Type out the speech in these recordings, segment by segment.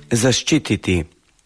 Zaščititi.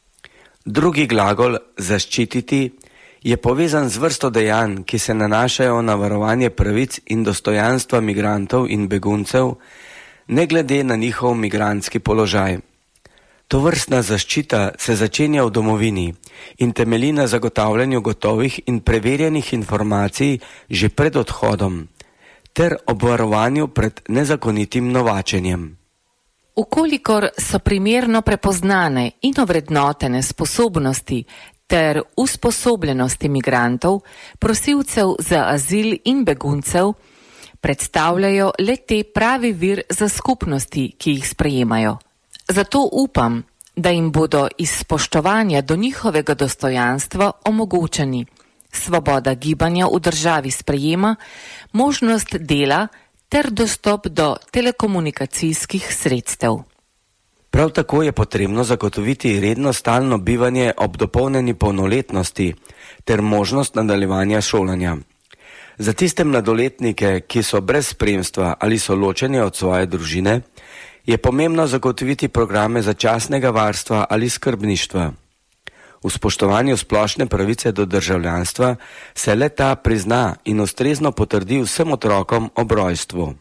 Drugi glagol zaščititi je povezan z vrsto dejanj, ki se nanašajo na varovanje pravic in dostojanstva migrantov in beguncev, ne glede na njihov migrantski položaj. Tovrstna zaščita se začenja v domovini in temelji na zagotavljanju gotovih in preverjenih informacij že pred odhodom ter obvarovanju pred nezakonitim novačenjem. Ukolikor so primerno prepoznane in ovrednotene sposobnosti ter usposobljenosti migrantov, prosilcev za azil in beguncev, predstavljajo le te pravi vir za skupnosti, ki jih sprejemajo. Zato upam, da jim bodo iz spoštovanja do njihovega dostojanstva omogočeni svoboda gibanja v državi sprejema, možnost dela ter dostop do telekomunikacijskih sredstev. Prav tako je potrebno zagotoviti redno stalno bivanje ob dopolnjeni polnoletnosti ter možnost nadaljevanja šolanja. Za tiste mladoletnike, ki so brez spremstva ali so ločeni od svoje družine, je pomembno zagotoviti programe začasnega varstva ali skrbništva. V spoštovanju splošne pravice do državljanstva se le-ta prizna in ustrezno potrdi vsem otrokom ob rojstvu.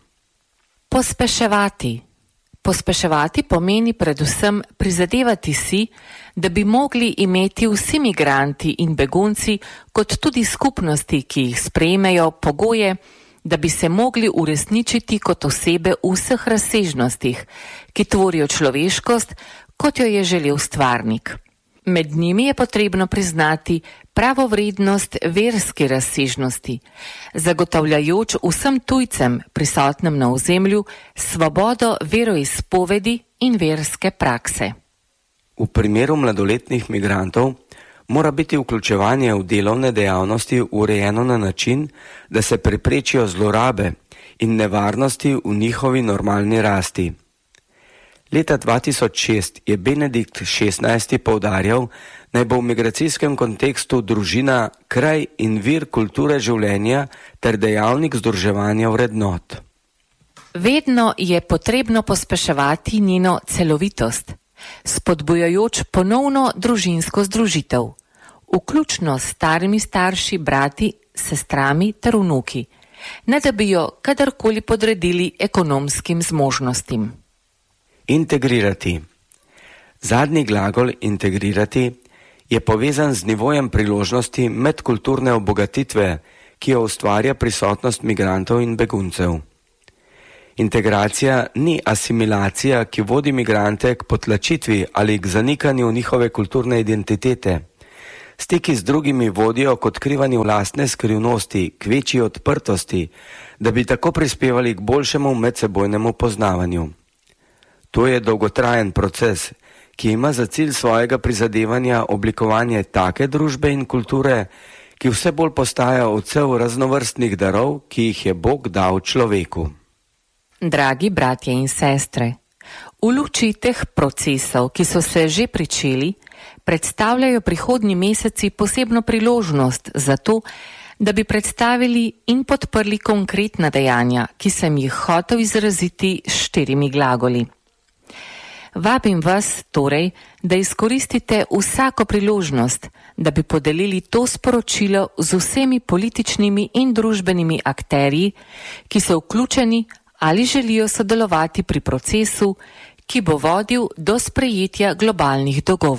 Pospeševati. Pospeševati pomeni predvsem prizadevati si, da bi mogli imeti vsi migranti in begunci, kot tudi skupnosti, ki jih sprejmejo, pogoje, da bi se mogli uresničiti kot osebe v vseh razsežnostih, ki tvorijo človeškost, kot jo je želel stvarnik. Med njimi je potrebno priznati pravovrednost verske razsežnosti, zagotavljajoč vsem tujcem prisotnim na ozemlju svobodo veroizpovedi in verske prakse. V primeru mladoletnih migrantov mora biti vključevanje v delovne dejavnosti urejeno na način, da se preprečijo zlorabe in nevarnosti v njihovi normalni rasti. Leta 2006 je Benedikt XVI. Poudarjal, naj bo v migracijskem kontekstu družina kraj in vir kulture življenja ter dejavnik združevanja vrednot. Vedno je potrebno pospeševati njeno celovitost, spodbujajoč ponovno družinsko združitev, vključno s starimi starši, brati, sestrami ter vnuki, ne da bi jo kadarkoli podredili ekonomskim zmožnostim. Integrirati. Zadnji glagol integrirati je povezan z nivojem priložnosti medkulturne obogatitve, ki jo ustvarja prisotnost migrantov in beguncev. Integracija ni asimilacija, ki vodi migrante k potlačitvi ali k zanikanju njihove kulturne identitete. Stiki z drugimi vodijo k odkrivanju lastne skrivnosti, k večji odprtosti, da bi tako prispevali k boljšemu medsebojnemu poznavanju. To je dolgotrajen proces, ki ima za cilj svojega prizadevanja oblikovanje take družbe in kulture, ki vse bolj postaja odsev raznovrstnih darov, ki jih je Bog dal človeku. Dragi bratje in sestre, v luči teh procesov, ki so se že pričeli, predstavljajo prihodnji meseci posebno priložnost za to, da bi predstavili in podprli konkretna dejanja, ki sem jih hotel izraziti s 4 glagoli. Vabim vas torej, da izkoristite vsako priložnost, da bi podelili to sporočilo z vsemi političnimi in družbenimi akterji, ki so vključeni ali želijo sodelovati pri procesu, ki bo vodil do sprejetja globalnih dogovorov.